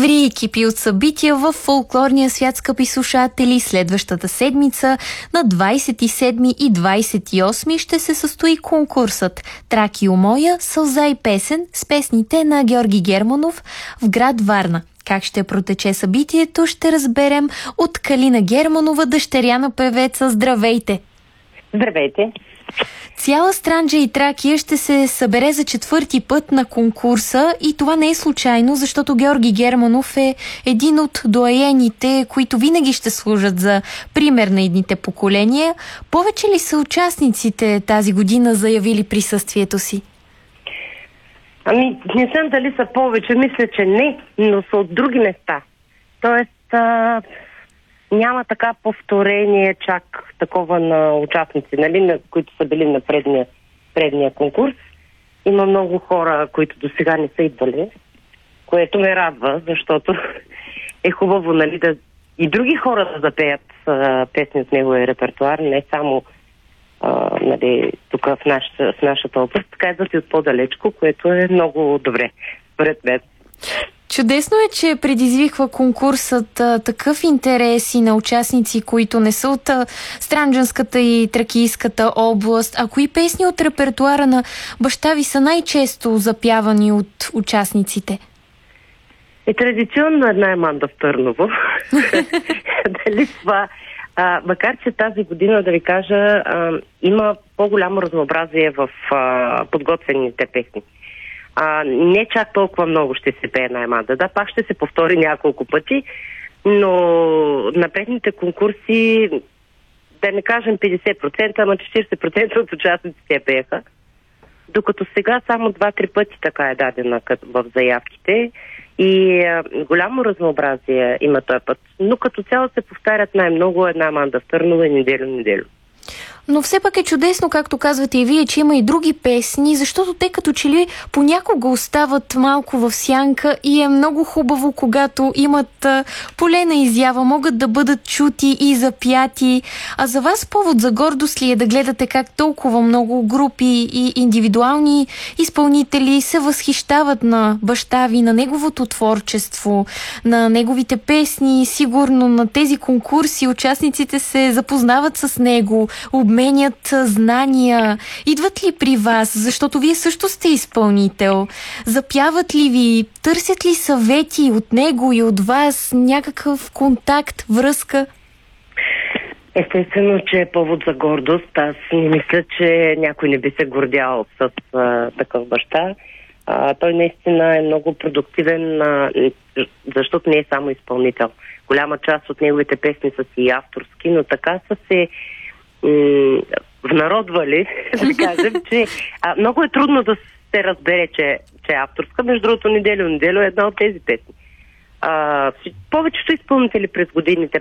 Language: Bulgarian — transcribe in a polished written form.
Септември кипи от събития в фолклорния свят, скъпи слушатели. Следващата седмица на 27 и 28 ще се състои конкурсът Тракио моя, сълза и песен с песните на Георги Германов в град Варна. Как ще протече събитието, ще разберем от Калина Германова, дъщеря на певеца. Здравейте! Здравейте! Цяла Странджа и Тракия ще се събере за четвърти път на конкурса и това не е случайно, защото Георги Германов е един от доайените, които винаги ще служат за пример на идните поколения. Повече ли са участниците тази година заявили присъствието си? Ами, не знам дали са повече, мисля, че не, но са от други места. Тоест, няма така повторение чак такова на участници, нали, на които са били на предния конкурс. Има много хора, които до сега не са идвали, което ме радва, защото е хубаво, нали, да и други хора да запеят песни от неговия репертуар, не само нали, тук в нашата област, така и да си от по-далечко, което е много добре, според мен. Чудесно е, че предизвиква конкурсът такъв интерес и на участници, които не са от Странджанската и Тракийската област. А кои песни от репертуара на баща ви са най-често запявани от участниците? Традиционно една е Манда в Търново. Дали това... макар че тази година, да ви кажа, има по-голямо разнообразие в подготвените песни. Не чак толкова много ще се пее Найманда. Да, пак ще се повтори няколко пъти, но на предните конкурси, да не кажем 50%, ама 40% от участниците пееха. Докато сега само 2-3 пъти така е дадена в заявките и голямо разнообразие има този път. Но като цяло се повтарят най-много една Манда в Търново и неделю. Но все пак е чудесно, както казвате и вие, че има и други песни, защото те като че ли понякога остават малко в сянка и е много хубаво, когато имат поле на изява, могат да бъдат чути и запяти. А за вас повод за гордост ли е да гледате как толкова много групи и индивидуални изпълнители се възхищават на баща ви, на неговото творчество, на неговите песни? Сигурно на тези конкурси участниците се запознават с него, обменят знания. Идват ли при вас, защото вие също сте изпълнител? Запяват ли ви? Търсят ли съвети от него и от вас? Някакъв контакт, връзка? Естествено, че е повод за гордост. Аз не мисля, че някой не би се гордял с такъв баща. Той наистина е много продуктивен, защото не е само изпълнител. Голяма част от неговите песни са си авторски, но така са се внародвали, да кажем, че много е трудно да се разбере, че е авторска. Между другото, неделю е една от тези песни. Повечето изпълнители през годините